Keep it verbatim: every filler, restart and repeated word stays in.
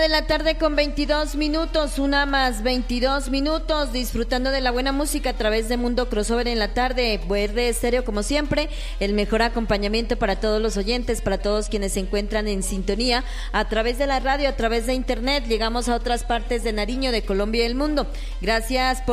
de la tarde con veintidós minutos, una más veintidós minutos, disfrutando de la buena música a través de Mundo Crossover en la tarde. Verde Estéreo, como siempre, el mejor acompañamiento para todos los oyentes, para todos quienes se encuentran en sintonía a través de la radio, a través de internet. Llegamos a otras partes de Nariño, de Colombia y del mundo. Gracias por